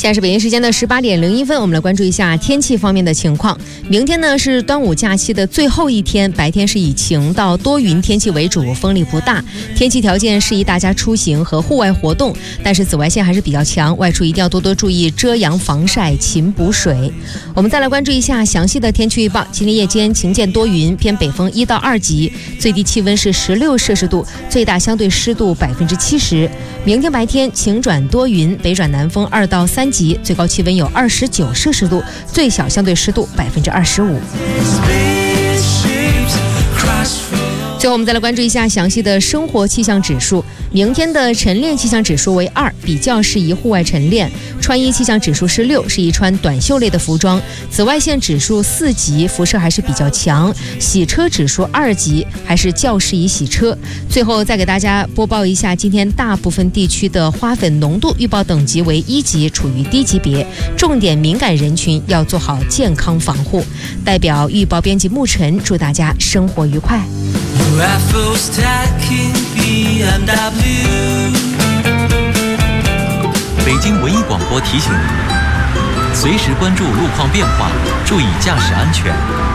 现在是北京时间的18点01分，我们来关注一下天气方面的情况。明天呢是端午假期的最后一天，白天是以晴到多云天气为主，风力不大，天气条件适宜大家出行和户外活动，但是紫外线还是比较强，外出一定要多多注意遮阳防晒勤补水。我们再来关注一下详细的天气预报。今天夜间晴间多云，偏北风1到2级，最低气温是16摄氏度，最大相对湿度70%。明天白天晴转多云，北转南风2到3级，最高气温有29摄氏度，最小相对湿度25%。最后我们再来关注一下详细的生活气象指数。明天的晨练气象指数为2，比较适宜户外晨练。穿衣气象指数是6，适宜穿短袖类的服装。紫外线指数4级，辐射还是比较强。洗车指数2级，还是较适宜洗车。最后再给大家播报一下今天大部分地区的花粉浓度预报等级为1级，处于低级别，重点敏感人群要做好健康防护。代表预报编辑沐晨，祝大家生活愉快。 北京文艺广播提醒您，随时关注路况变化，注意驾驶安全。